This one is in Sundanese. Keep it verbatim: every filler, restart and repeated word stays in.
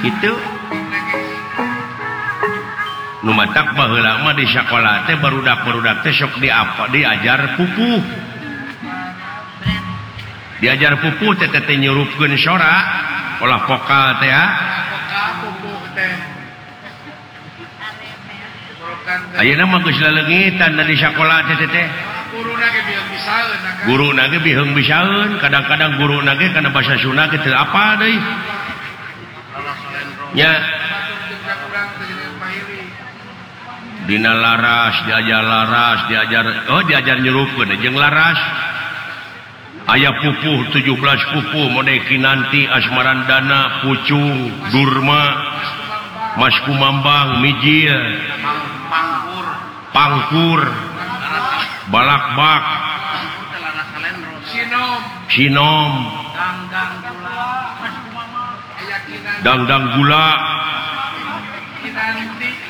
gitu numatak baheula mah di sekolah teh barudak-barudak teh sok di apa diajar pupuh diajar pupuh teh teh nyurupkeun sora olah vokal teh ya ayeuna mah geus laleungitan di sekolah teh teh guruna ge bieu bisaeun guruna ge biheung bisaeun kadang-kadang guruna ge kana basa Sunda ge teu apa deui nya dina laras diajar laras diajar oh diajar nyurupkeun jeung laras aya pupuh tujuh belas pupuh mode Kinanti Asmarandana Pucung Durma Mas Kumambang Mijil pangkur Pangkur Balakbak sinom Sinom dangdang gula aya Kinanti Dangdang Gula Kinanti